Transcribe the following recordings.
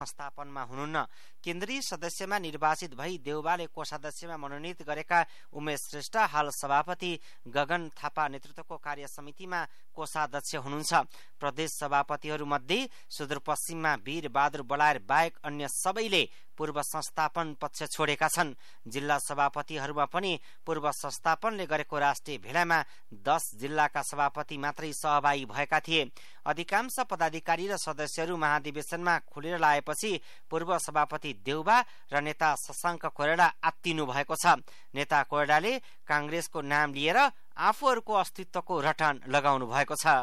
संस्थापनमा हुनुहुन्न। केन्द्रीय सदस्यमा निर्वाचित भई देउबाले कोषाध्यक्षमा मनोनित गरेका उमेश श्रेष्ठ हाल सभापति गगन थापा नेतृत्वको कार्य समितिमा कोषाध्यक्ष हुनुहुन्छ। प्रदेश सभापतिहरूमध्ये सुदूरपश्चिममा वीर बहादुर बलायर बाहेक अन्य सबैले पूर्व संस्थापन पक्ष छोडेका छन्। जिल्ला सभापतिहरूमा पनि पूर्व संस्थापनले गरेको राष्ट्रिय भेलामा 10 जिल्लाका सभापति मात्रै सहभागी भएका थिए। अधिकांश पदाधिकारी र सदस्यहरू महाधिवेशनमा खुलेर लाएपछि पूर्व सभापति देउबा र नेता शशाङ्क कोइराला आत्तिनु भएको छ। नेता कोइरालाले कांग्रेसको नाम लिएर आफूहरूको अस्तित्वको रटान लगाउनु भएको छ।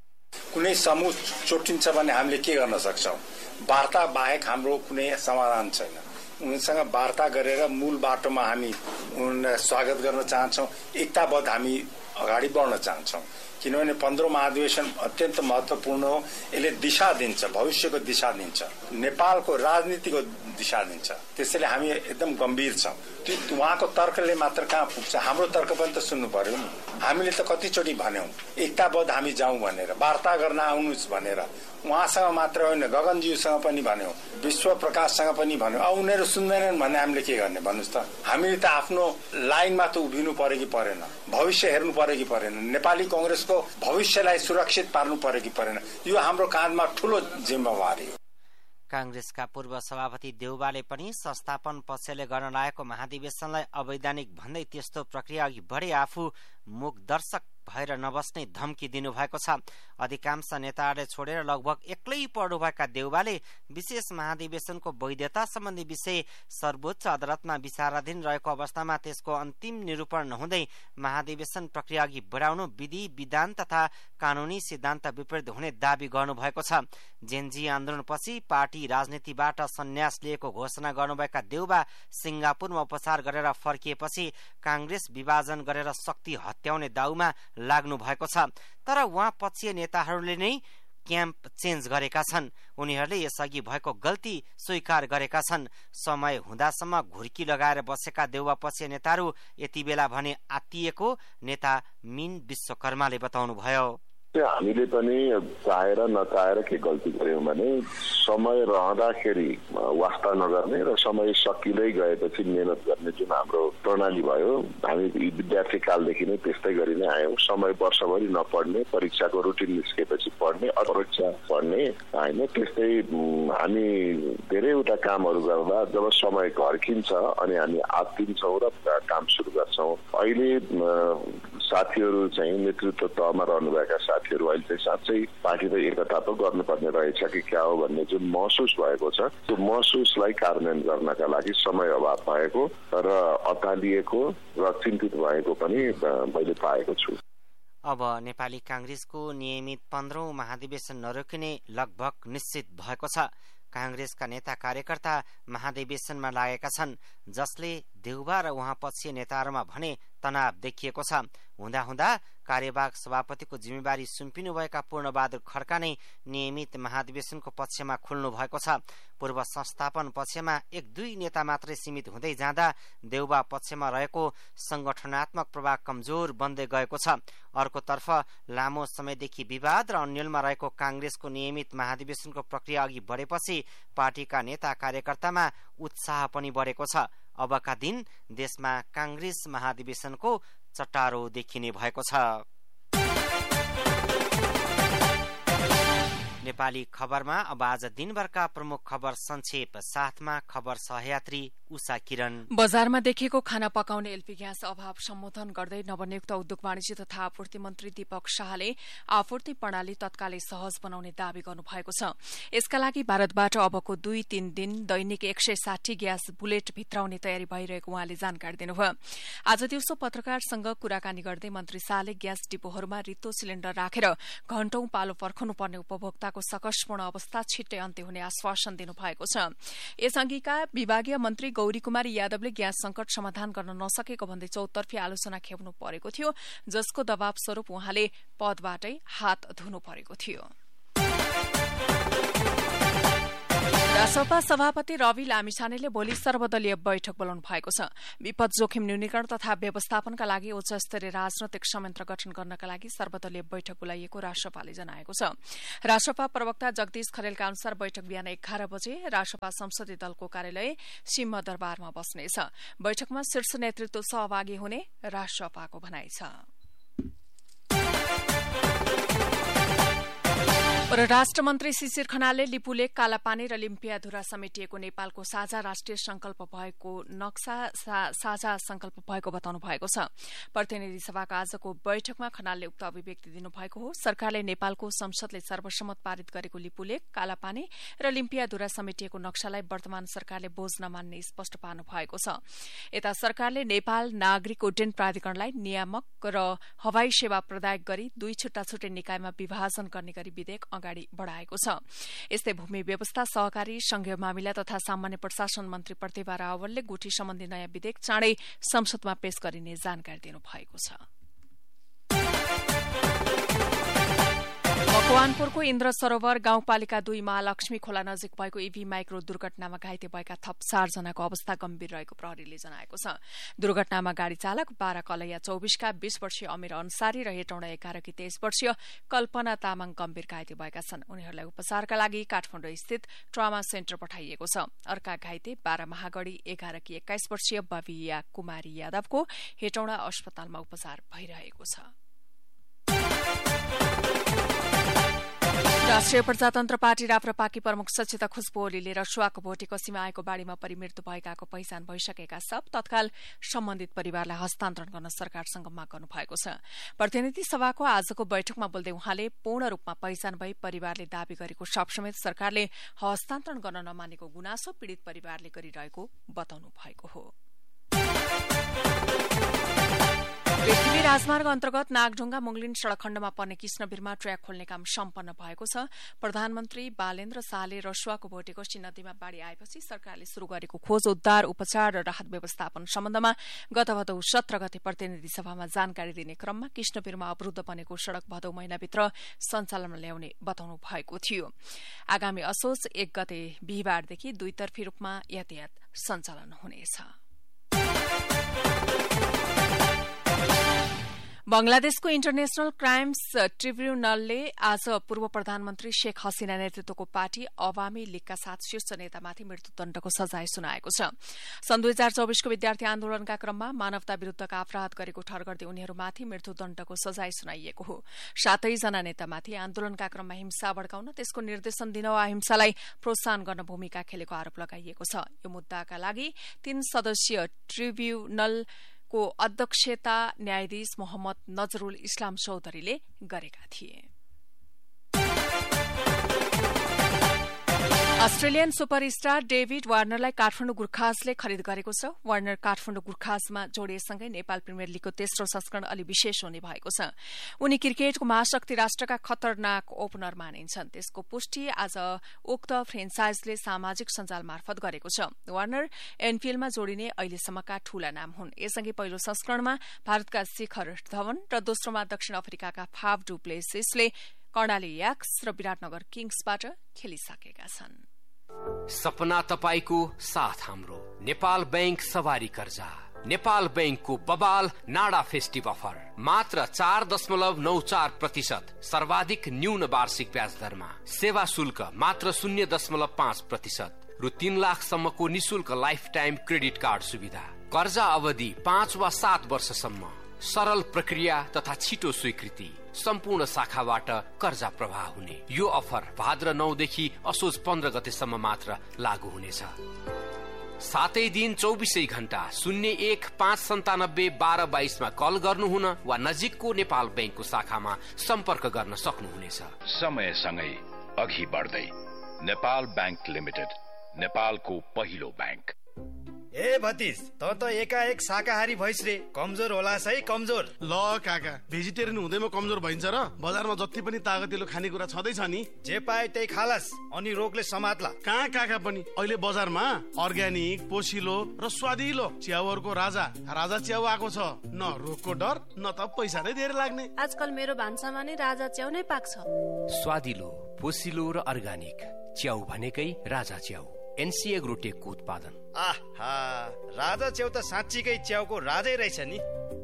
कुनै समूह चोटिन्छ भने हामीले के गर्न सक्छौं? वार्ता बाहेक हाम्रो कुनै समाधान छैन। उनीसँग वार्ता गरेर मूल बाटोमा हामी उनलाई स्वागत गर्न चाहन्छौं। एकताबद्ध हामी अगाडि बढ्न चाहन्छौं, किनभने 15औं महाधिवेशन अत्यन्त महत्वपूर्ण हो। यसले दिशा दिन्छ, भविष्यको दिशा दिन्छ, नेपालको राजनीतिको दिशा दिन्छ। त्यसैले हामी एकदम गम्भीर छौं। उहाँको तर्कले मात्र कहाँ पुग्छ, हाम्रो तर्क पनि त सुन्नु पर्यो नि। हामीले त कतिचोटि भन्यौं एकताबद्ध हामी जाउँ भनेर, वार्ता गर्न आउनुस् भनेर। उहाँसँग मात्र होइन, गगनज्यूसँग पनि भन्यौं, विश्व प्रकाशसँग पनि भन्यौं। अब उनीहरू सुन्दैनन् भने हामीले के गर्ने भन्नुस् त? हामीले त आफ्नो लाइनमा त उभिनु पर्यो कि परेन? भविष्य हेर्नु पर्यो कि परेन? नेपाली कांग्रेसको भविष्यलाई सुरक्षित पार्नु पर्यो कि परेन? यो हाम्रो काँधमा ठूलो जिम्मेवारी हो। कांग्रेसका पूर्व सभापति देउबाले पनि संस्थापन पक्षले गर्न लागेको महाधिवेशनलाई अवैधानिक भन्दै त्यस्तो प्रक्रिया अघि बढे आफू मुख दर्शक भएर नबस्ने धम्की दिनुभएको छ। अधिकांश नेताहरूले छोडेर लगभग एक्लै पढ्नुभएका देउबाले विशेष महाधिवेशनको वैधता सम्बन्धी विषय सर्वोच्च अदालतमा विचाराधीन रहेको अवस्थामा त्यसको अन्तिम निरूपण नहुँदै महाधिवेशन प्रक्रिया अघि बढाउनु विधि विधान तथा कानूनी सिद्धान्त विपरीत हुने दावी गर्नुभएको छ। जेनजी आन्दोलनपछि पार्टी राजनीतिबाट सन्यास लिएको घोषणा गर्नुभएका देउबा सिंगापुरमा उपचार गरेर फर्किएपछि कांग्रेस विभाजन गरेर शक्ति हत्याउने दाउमा लाग्नु भएको छ। तर उहाँ पक्षीय नेताहरूले नै क्याम्प चेन्ज गरेका छन्। उनीहरूले यसअघि भएको गल्ती स्वीकार गरेका छन्। समय हुँदासम्म घुर्की लगाएर बसेका देउबा पक्षीय नेताहरू यति बेला भने आत्तिएको नेता मीन विश्वकर्माले बताउनुभयो। हामीले पनि चाहेर नचाहेर के गल्ती गर्यौं भने समय रहँदाखेरि वास्ता नगर्ने र समय सकिँदै गएपछि मेहनत गर्ने जुन हाम्रो प्रणाली भयो, हामी विद्यार्थी कालदेखि नै त्यस्तै गरि नै आयौं। समय वर्षभरि नपढ्ने, परीक्षाको रुटिन निस्केपछि पढ्ने, अपरीक्षा पढ्ने हैन। त्यस्तै हामी धेरैवटा कामहरू गर्दा जब समय घर्किन्छ अनि हामी आत्तिन्छौं र काम सुरु गर्छौं। अहिले साथीहरू चाहिँ नेतृत्व तहमा रहनुभएका साथीहरू अहिले चाहिँ साँच्चै पार्टीले एकता पो गर्नुपर्ने रहेछ कि क्या हो भन्ने जुन महसुस भएको छ, त्यो महसुसलाई कार्यान्वयन गर्नका लागि समय अभाव भएको र अत्तालिएको र चिन्तित भएको पनि मैले पाएको छु। अब नेपाली कांग्रेसको नियमित 15औं महाधिवेशन नरोकिने लगभग निश्चित भएको छ। कांग्रेसका नेता कार्यकर्ता महाधिवेशनमा लागेका छन्, जसले देउबा र उहाँ पक्षीय नेताहरूमा भने तनाव देखिएको छ। हुँदा कार्यवाहक सभापतिको जिम्मेवारी सुम्पिनुभएका पूर्णबहादुर खड्का नै नियमित महाधिवेशनको पक्षमा खुल्नु भएको छ। पूर्व संस्थापन पक्षमा 1-2 नेता मात्रै सीमित हुँदै जाँदा देउबा पक्षमा रहेको संगठनात्मक प्रभाव कमजोर बन्दै गएको छ। अर्कोतर्फ लामो समयदेखि विवाद र अन्यलमा रहेको कांग्रेसको नियमित महाधिवेशनको प्रक्रिया अघि बढेपछि पार्टीका नेता कार्यकर्तामा उत्साह पनि बढेको छ। अबका दिन देशमा कांग्रेस महाधिवेशनको चट्टारो देखिने भएको छ। नेपाली खबरमा अब आज दिनभरका प्रमुख खबर संक्षेप साथमा खबर सहयात्री उषा किरण। बजारमा देखिएको खाना पकाउने एलपी ग्यास अभाव सम्बोधन गर्दै नवनियुक्त उद्योग वाणिज्य तथा आपूर्ति मन्त्री दीपक शाहले आपूर्ति प्रणाली तत्कालै सहज बनाउने दावी गर्नुभएको छ। यसका लागि भारतबाट अबको 2-3 दिन दैनिक 160 ग्यास बुलेट भित्राउने तयारी भइरहेको उहाँले जानकारी दिनुभयो। आज दिउँसो पत्रकारसँग कुराकानी गर्दै मन्त्री शाहले ग्यास डिपोहरूमा रित्तो सिलिण्डर राखेर घण्टौं पालो पर्खनुपर्ने उपभोक्ताको सकसपूर्ण अवस्था छिट्टै अन्त्य हुने आश्वासन दिनुभएको छ। यसअघिका विभागीय मन्त्री गौरी कुमारी यादवले ग्यास संकट समाधान गर्न नसकेको भन्दै चौतर्फी आलोचना खेप्नु परेको थियो, जसको दबाव स्वरूप उहाँले पदबाटै हात धुनु परेको थियो। रासपा सभापति रवि लामिछानेले भोलि सर्वदलीय बैठक बोलाउनु भएको छ। विपद जोखिम न्यूनीकरण तथा व्यवस्थापनका लागि उच्च स्तरीय राजनैतिक संयन्त्र गठन गर्नका लागि सर्वदलीय बैठक बोलाइएको रासपाले जनाएको छ। रासपा प्रवक्ता जगदीश खरेलका अनुसार बैठक बिहान 11 बजे रासपा संसदीय दलको कार्यालय सिंहदरबारमा बस्नेछ। बैठकमा शीर्ष नेतृत्व सहभागी हुने रासपाको भनाइ छ। परराष्ट्र मन्त्री शिशिर खनालले लिपुलेक, कालापानी र लिम्पियाधुरा समेटिएको नेपालको साझा राष्ट्रिय संकल्प भएको नक्सा साझा संकल्प भएको बताउनु भएको छ। प्रतिनिधि सभाको आजको बैठकमा खनालले उक्त अभिव्यक्ति दिनुभएको हो। सरकारले नेपालको संसदले सर्वसम्मत पारित गरेको लिपुलेक, कालापानी र लिम्पियाधुरा समेटिएको नक्सालाई वर्तमान सरकारले बोझ नमान्ने स्पष्ट पार्नु भएको छ। यता सरकारले नेपाल नागरिक उड्डयन प्राधिकरणलाई नियामक र हवाई सेवा प्रदायक गरी 2 छुट्टा छुट्टै निकायमा विभाजन गर्ने गरी विधेयक अगाडि बढ़ाएको छ। यस्तै भूमि व्यवस्था, सहकारी, संघीय मामिला तथा सामान्य प्रशासन मन्त्री प्रतिभा रावलले गुठी सम्बन्धी नयाँ विधेयक चाँडै संसदमा पेश गरिने जानकारी दिनुभएको छ। मकवानपुरको इन्द्र सरोवर गाउँपालिका 2 महालक्ष्मी खोला नजिक भएको ईभी माइक्रो दुर्घटनामा घाइते भएका थप 4 जनाको अवस्था गम्भीर रहेको प्रहरीले जनाएको छ। दुर्घटनामा गाड़ी चालक 12 कलैया 24 का 20 वर्षीय अमीर अन्सारी र हेटौँडा 11 की 23 वर्षीय कल्पना तामाङ गम्भीर घाइते भएका छन्। उनीहरूलाई उपचारका लागि काठमाडौँ स्थित ट्रमा सेन्टर पठाइएको छ। अर्का घाइते 12 महागढ़ी 11 की 21 वर्षीय बबिया कुमारी यादवको हेटौँडा अस्पतालमा उपचार भइरहेको छ। राष्ट्रिय प्रजातन्त्र पार्टी राप्रपाकी प्रमुख सचेतक खुशबु ओलीले रसुवाको भोटेको सीमा आएको बाढ़ीमा परिमृत्यु भएकाको पहिचान भइसकेका सब तत्काल सम्बन्धित परिवारलाई हस्तान्तरण गर्न सरकारसँग माग गर्नु भएको छ। प्रतिनिधि सभाको आजको बैठकमा बोल्दै उहाँले पूर्ण रूपमा पहिचान भई परिवारले दावी गरेको सब समेत सरकारले हस्तान्तरण गर्न नमानेको गुनासो पीड़ित परिवारले गरिरहेको बताउनु भएको हो। पृथ्वी राजमार्ग अन्तर्गत नागढुङ्गा मुङलिन सड़क खण्डमा पर्ने कृष्णवीरमा ट्र्याक खोल्ने काम सम्पन्न भएको छ। प्रधानमन्त्री बालेन्द्र शाहले रसुवाको भोटेको नदीमा बाढ़ी आएपछि सरकारले शुरू गरेको खोज, उद्धार, उपचार र राहत व्यवस्थापन सम्बन्धमा गत भदौ 17 गते प्रतिनिधि सभामा जानकारी दिने क्रममा कृष्णवीरमा अवरूद्ध बनेको सड़क भदौ महिनाभित्र सञ्चालनमा ल्याउने बताउनु भएको थियो। आगामी असोज 1 गते बिहिबारदेखि 2 तर्फी रूपमा यातायात सञ्चालन हुनेछ। बंगलादेशको इन्टरनेशनल क्राइम्स ट्रिब्युनलले आज पूर्व प्रधानमन्त्री शेख हसीना नेतृत्वको पार्टी अवामी लीगका 7 शीर्ष नेतामाथि मृत्युदण्डको सजाय सुनाएको छ। सन् 2024 को विद्यार्थी आन्दोलनका क्रममा मानवता विरूद्धका अपराध गरेको ठहर गर्दै उनीहरूमाथि मृत्युदण्डको सजाय सुनाइएको हो। 7 जना नेतामाथि आन्दोलनका क्रममा हिंसा भड्काउन, त्यसको निर्देशन दिन वा हिंसालाई प्रोत्साहन गर्न भूमिका खेलेको आरोप लगाइएको छ। यो मुद्दाका लागि 3 सदस्यीय ट्रिब्युनल को अध्यक्षता न्यायाधीश मोहम्मद नजरुल इस्लाम चौधरीले गरेका थिए। अस्ट्रेलियन सुपरस्टार डेभिड वार्नरलाई काठमाडौँ गुर्खाजले खरिद गरेको छ। वार्नर काठमाडौँ गुर्खाजमा जोडिएसँगै नेपाल प्रिमियर लीगको तेस्रो संस्करण अलि विशेष हुने भएको छ। उनी क्रिकेटको महाशक्ति राष्ट्रका खतरनाक ओपनर मानिन्छन्। त्यसको पुष्टि आज उक्त फ्रेन्चाइजले सामाजिक सञ्जाल मार्फत गरेको छ। वार्नर एनपीएलमा जोडिने अहिलेसम्मका ठूला नाम हुन्। यसअघि पहिलो संस्करणमा भारतका शिखर धवन र दोस्रोमा दक्षिण अफ्रिकाका फाफ डु प्लेसिसले कर्णाली याक्स र विराटनगर किङ्सबाट खेलिसकेका छन्। सपना तपाईको साथ हाम्रो नेपाल बैंक सवारी कर्जा। नेपाल बैंकको बबाल नाडा फेस्टिभ अफर मात्र 4.94% सर्वाधिक न्यून वार्षिक ब्याज दरमा, सेवा शुल्क मात्र 0.5% रु 3 लाखसम्मको निशुल्क लाइफ टाइम क्रेडिट कार्ड सुविधा, कर्जा अवधि 5 वा 7 वर्षसम्म, सरल प्रक्रिया तथा छिटो स्वीकृति, सम्पूर्ण शाखाबाट कर्जा प्रवाह हुने। यो अफर भाद्र 9 देखि असोज 15 गतेसम्म मात्र लागू हुनेछ। 7 दिन 24 घण्टा 01-597-1222 मा कल गर्नुहुन वा नजिकको नेपाल बैंकको शाखामा सम्पर्क गर्न सक्नुहुनेछ। समयसँगै अघि बढ्दै नेपाल बैंक लिमिटेड, नेपालको पहिलो बैंक। ए भतिज, त एकाएक शाकाहारी भइस रे, कमजोर होला है कमजोर। ल काका, भेजिटेरियन हुँदैमा कमजोर भइन्छ र? बजारमा जति पनि तागतिलो खानेकुरा छँदैछ नि, जे पाए त्यही खालास, अनि रोगले समात्ला। कहाँ काका पनि अहिले बजारमा अर्ग्यानिक, पोसिलो र स्वादिलो च्याउहरूको राजा च्याउ आएको छ। न रोगको डर, न त पैसा नै धेरै लाग्ने। आजकल मेरो भान्सामा नै राजा च्याउ नै पाक्छ। स्वादिलो, पोसिलो र अर्ग्यानिक च्याउ भनेकै राजा च्याउ। एनसी एग्रोटेकको उत्पादन। आहा, राजा च्याउ त साँच्चीकै च्याउको राजै रहेछ नि।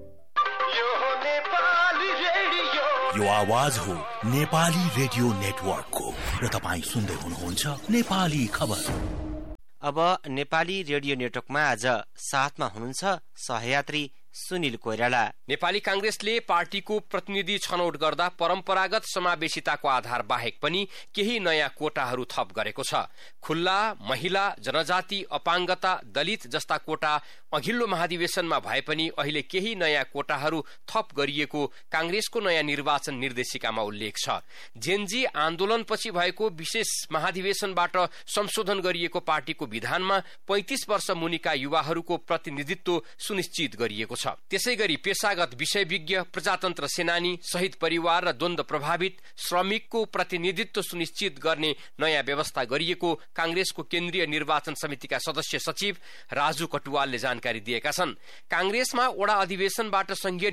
यो आवाज हो नेपाली रेडियो नेटवर्कको र तपाईँ सुन्दै हुनुहुन्छ नेपाली खबर। अब नेपाली रेडियो नेटवर्कमा आज साथमा हुनुहुन्छ सहयात्री सुनिल कोइराला। नेपाली कांग्रेसले पार्टीको प्रतिनिधि छनौट गर्दा परम्परागत समावेशिताको आधार बाहेक पनि केही नयाँ कोटाहरू थप गरेको छ। खुल्ला, महिला, जनजाति, अपाङ्गता, दलित जस्ता कोटा अघिल्लो महाधिवेशनमा भए पनि अहिले केही नयाँ कोटाहरू थप गरिएको कांग्रेसको नयाँ निर्वाचन निर्देशिकामा उल्लेख छ। जेनजी आन्दोलनपछि भएको विशेष महाधिवेशनबाट संशोधन गरिएको पार्टीको विधानमा 35 वर्ष मुनिका युवाहरूको प्रतिनिधित्व सुनिश्चित गरिएको छ। त्यसैगरी पेशागत विषयविज्ञ, प्रजातन्त्र सेनानी, शहीद परिवार र द्वन्द्व प्रभावित श्रमिकको प्रतिनिधित्व सुनिश्चित गर्ने नयाँ व्यवस्था गरिएको कांग्रेसको केन्द्रीय निर्वाचन समितिका सदस्य सचिव राजु कटुवालले जानकारी दिएका छन्। कांग्रेसमा वडा अधिवेशनबाट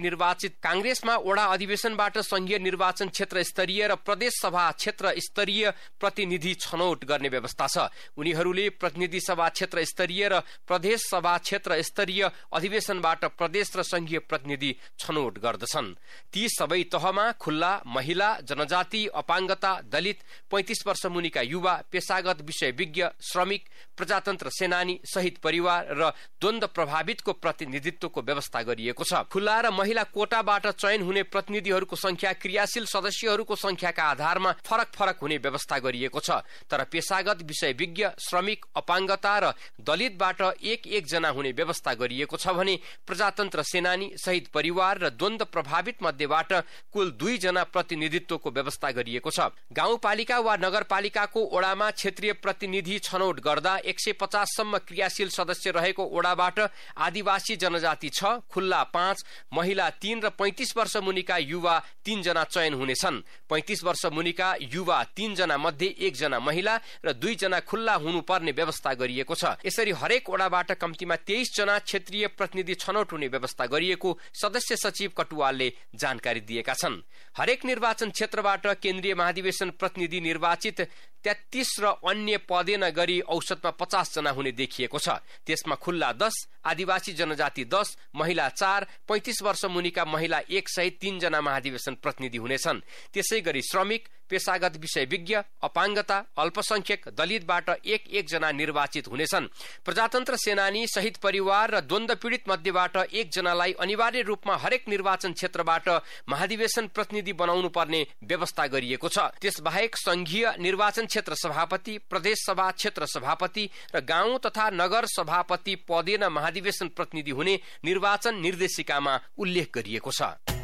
संघीय निर्वाचन क्षेत्र स्तरीय र प्रदेश सभा क्षेत्र स्तरीय प्रतिनिधि छनौट गर्ने व्यवस्था छ। उनीहरूले प्रतिनिधि सभा क्षेत्र स्तरीय र प्रदेश सभा क्षेत्र स्तरीय अधिवेशनबाट प्रदेश र संघीय प्रतिनिधि छनौट गर्दछन्। ती सबै तहमा खुल्ला, महिला, जनजाति, अपाङ्गता, दलित, 35 वर्ष मुनिका युवा, पेशागत विषयविज्ञ, श्रमिक, प्रजातन्त्र सेनानी, शहीद परिवार र द्वन्द्व प्रभावितको प्रतिनिधित्वको व्यवस्था गरिएको छ। खुल्ला र महिला कोटाबाट चयन हुने प्रतिनिधिहरूको संख्या क्रियाशील सदस्यहरूको संख्याका आधारमा फरक फरक हुने व्यवस्था गरिएको छ। तर पेशागत विषयविज्ञ, श्रमिक, अपाङ्गता र दलितबाट एक जना हुने व्यवस्था गरिएको छ भने प्रजातन्त्र सेनानी, शहीद परिवार र द्वन्द्व प्रभावित मध्येबाट कुल 2 जना प्रतिनिधित्वको व्यवस्था गरिएको छ। गाउँपालिका वा नगरपालिकाको ओडामा क्षेत्रीय प्रतिनिधि छनौट गर्दा 150 सम्म क्रियाशील सदस्य रहेको ओडाबाट आदिवासी जनजाति 6, खुल्ला 5, महिला 3 र 35 वर्ष मुनिका युवा 3 जना चयन हुनेछन्। 35 वर्ष मुनिका युवा 3 जना मध्ये 1 जना महिला र 2 जना खुल्ला हुनुपर्ने व्यवस्था गरिएको छ। यसरी हरेक ओडाबाट कम्तीमा 23 जना क्षेत्रीय प्रतिनिधि छनौट हुने व्यवस्था गरिएको सदस्य सचिव कटुवालले जानकारी दिएका छन्। हरेक निर्वाचन क्षेत्रबाट केन्द्रीय महाधिवेशन प्रतिनिधि निर्वाचित 33 र अन्य पदे नगरी औसतमा 50 जना हुने देखिएको छ। त्यसमा खुल्ला 10, आदिवासी जनजाति 10, महिला 4, 35 वर्ष मुनिका महिला 1 सहित 3 जना महाधिवेशन प्रतिनिधि हुनेछन्। त्यसैगरी श्रमिक, पेशागत विषयविज्ञ, अपाङ्गता, अल्पसंख्यक, दलितबाट एक जना निर्वाचित हुनेछन्। प्रजातन्त्र सेनानी, शहीद परिवार र द्वन्द्व पीडित मध्येबाट 1 जनालाई अनिवार्य रूपमा हरेक निर्वाचन क्षेत्रबाट महाधिवेशन प्रतिनिधि बनाउनु पर्ने व्यवस्था गरिएको छ। त्यसबाहेक संघीय निर्वाचन क्षेत्र सभापति, प्रदेश सभा क्षेत्र सभापति र गाउँ तथा नगर सभापति पदेन महाधिवेशन प्रतिनिधि हुने निर्वाचन निर्देशिकामा उल्लेख गरिएको छ।